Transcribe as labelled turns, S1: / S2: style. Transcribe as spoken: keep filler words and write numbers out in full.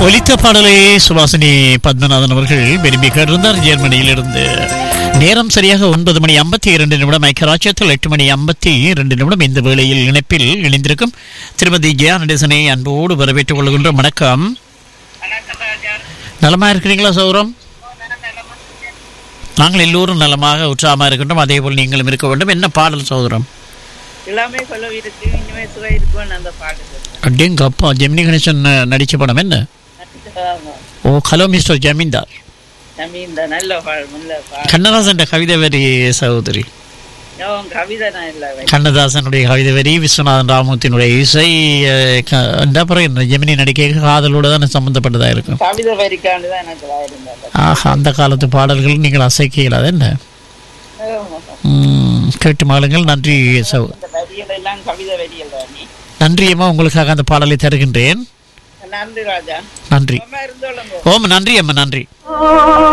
S1: ஒலித்த பாடலை சுபாசினி பத்மநாதன் அவர்கள் விரும்பி கேட்டிருந்தார் ஜெர்மனியிலிருந்து. நேரம் சரியாக ஒன்பது மணி ஐம்பத்தி இரண்டு நிமிடம். ஐக்கியராஜ்யத்தில் எட்டு மணி ஐம்பத்தி இரண்டு நிமிடம். இந்த வேளையில் இணைப்பில் இணைந்திருக்கும் திருமதி ஜெயா நடேசனை அன்போடு வரவேற்றுக் கொள்கின்ற. வணக்கம். நலமா இருக்கிறீங்களா சௌரம்? நாங்கள் எல்லோரும் நலமாக உற்சாகமாக இருக்கின்றோம். அதே போல் நீங்களும் இருக்க வேண்டும். என்ன பாடல் சௌரம்? அப்படிங்க அப்பா, ஜெமினி கணேசன் நடிச்ச படம் என்ன? ஓ, ஹலோ மிஸ்டர் ஜமீன்தார். கண்ணதாசன் கவிதை வரி சகோதரி. கண்ணதாசனுடைய கவிதை வரி, விஸ்வநாதன் ராமூர்த்தியினுடைய இசை. ஜெமினி நடிக்க காதலோடு தான் சம்பந்தப்பட்டதா இருக்கும். ஆஹா, அந்த காலத்து பாடல்கள் நீங்கள் அசைக்க இயலாது என்ன? கேட்டு மாளுங்கள். நன்றி நன்றி அம்மா, உங்களுக்காக அந்த பாடலை தருகின்றேன். நன்றி. ஓம் நன்றி அம்மா, நன்றி.